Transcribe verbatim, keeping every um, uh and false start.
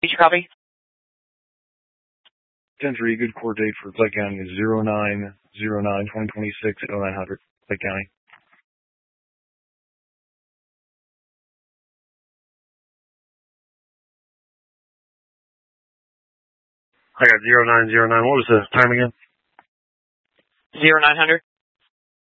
Did you copy? ten three, good court date for Clay County is zero nine zero nine twenty twenty-six at oh nine hundred, Clay County. I got zero nine zero nine. What was the time again? Zero nine hundred.